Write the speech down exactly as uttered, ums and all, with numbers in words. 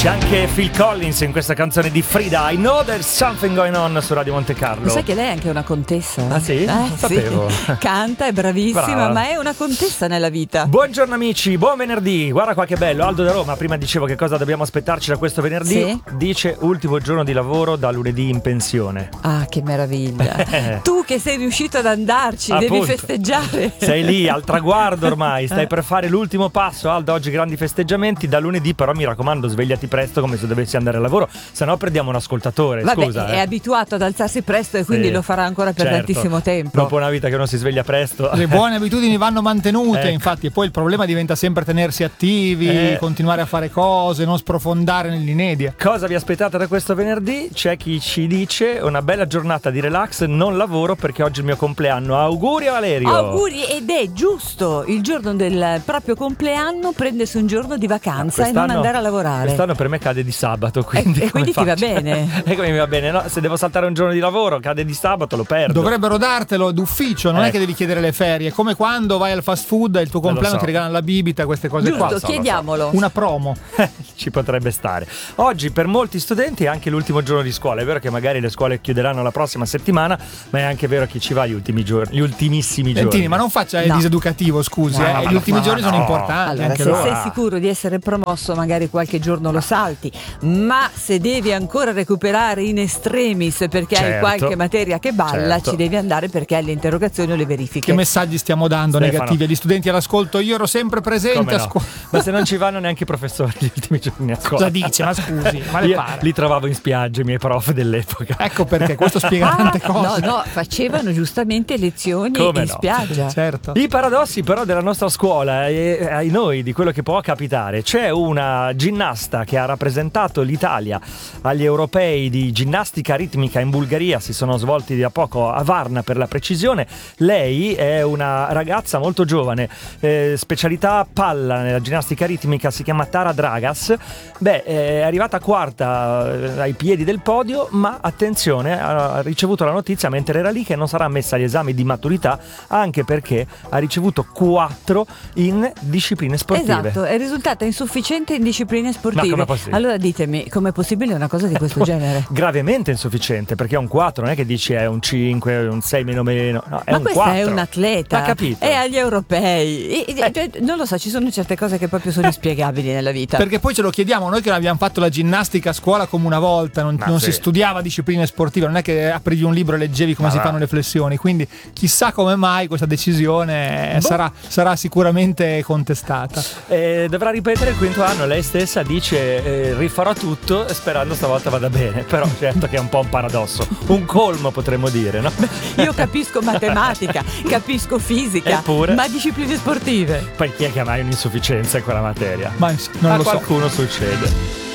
C'è anche Phil Collins in questa canzone di Frida, I Know There's Something Going On su Radio Monte Carlo. Lo sai che lei è anche una contessa? Ah sì? Eh, non sapevo. Sì. Canta, è bravissima, Brava. ma è una contessa nella vita. Buongiorno amici, buon venerdì. Guarda qua che bello, Aldo da Roma. Prima dicevo che cosa dobbiamo aspettarci da questo venerdì. Sì. Dice ultimo giorno di lavoro da lunedì in pensione. Ah, che meraviglia. Tu che sei riuscito ad andarci, Appunto. devi festeggiare. Sei lì al traguardo ormai, stai per fare l'ultimo passo. Aldo, oggi grandi festeggiamenti. Da lunedì però mi raccomando svegliati presto come se dovessi andare al lavoro, se no perdiamo un ascoltatore. Vabbè, Scusa, è eh. abituato ad alzarsi presto e quindi Sì. lo farà ancora per Certo. tantissimo tempo. Dopo una vita che uno si sveglia presto. Le buone abitudini vanno mantenute, Ecco. infatti, e poi il problema diventa sempre tenersi attivi, Eh. continuare a fare cose, non sprofondare nell'inedia. Cosa vi aspettate da questo venerdì? C'è chi ci dice una bella giornata di relax, non lavoro perché oggi è il mio compleanno. Auguri a Valerio. Auguri, ed è giusto il giorno del proprio compleanno prendersi un giorno di vacanza e non Quest'anno- andare a lavorare. Quest'anno per me cade di sabato, quindi E- e come quindi ti va faccio? bene? E come mi va bene? No, se devo saltare un giorno di lavoro, cade di sabato, lo perdo. Dovrebbero dartelo d'ufficio, non Eh. è che devi chiedere le ferie, è come quando vai al fast food e il tuo Eh, lo compleanno so. ti regalano la bibita, queste cose Giusto, qua. so, lo so. chiediamolo. Una promo. Ci potrebbe stare. Oggi per molti studenti è anche l'ultimo giorno di scuola. È vero che magari le scuole chiuderanno la prossima settimana, ma è anche vero che ci va gli ultimi giorni, gli ultimissimi giorni. Sentini, ma non faccia il No. diseducativo, scusi, No, eh, ma gli no, ultimi ma giorni no. sono importanti. Allora, anche se loro. sei sicuro di essere promosso, magari qualche giorno lo salti, ma se devi ancora recuperare in extremis perché hai Certo. qualche materia che balla, Certo. ci devi andare perché hai le interrogazioni o le verifiche. Che messaggi stiamo dando Stefano. negativi agli studenti all'ascolto? Io ero sempre presente Come a no? scuola. Ma se non ci vanno neanche i professori gli ultimi giorni a scuola. Cosa dice? Ma scusi, ma le Io pare? li trovavo in spiaggia i miei prof dell'epoca. Ecco perché questo spiega Ah, tante no, cose. no, facevano giustamente lezioni Come in no? spiaggia. Certo. I paradossi però della nostra scuola e ai noi di quello che può capitare. C'è una ginnasta che ha rappresentato l'Italia agli europei di ginnastica ritmica in Bulgaria, si sono svolti da poco a Varna per la precisione. Lei è una ragazza molto giovane, eh, specialità palla nella ginnastica ritmica, si chiama Tara Dragas. Beh, è arrivata quarta eh, ai piedi del podio, ma attenzione, ha ricevuto la notizia mentre era lì che non sarà messa agli esami di maturità, anche perché ha ricevuto quattro in discipline sportive. Esatto, è risultata insufficiente in discipline Ma sportive. com'è possibile? Allora ditemi, com'è possibile una cosa di questo genere? Gravemente insufficiente, perché è un quattro, non è che dici è un cinque, un sei meno meno, no, è Ma un questa quattro. è un atleta, Ma capito? è agli europei. E- e- Eh. cioè, non lo so, ci sono certe cose che proprio sono inspiegabili nella vita. Perché poi ce lo chiediamo, noi che non abbiamo fatto la ginnastica a scuola come una volta, non, Ma non sì. si studiava discipline sportive, non è che aprivi un libro e leggevi come Ma si va. fanno le flessioni, quindi chissà come mai questa decisione Boh. sarà, sarà sicuramente contestata. Eh, dovrà ripetere il quinto anno, lei stessa dice eh, rifarò tutto sperando stavolta vada bene, però certo che è un po' un paradosso, un colmo potremmo dire, no? Io capisco matematica, capisco fisica, Eppure. ma discipline sportive. Poi chi è che ha mai un'insufficienza in quella materia? Ma non A lo so. qualcuno succede.